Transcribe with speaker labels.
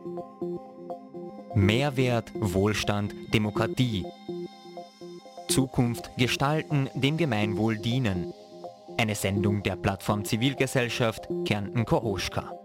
Speaker 1: Mehrwert, Wohlstand, Demokratie. Zukunft gestalten, dem Gemeinwohl dienen. Eine Sendung der Plattform Zivilgesellschaft Kärnten Kohoschka.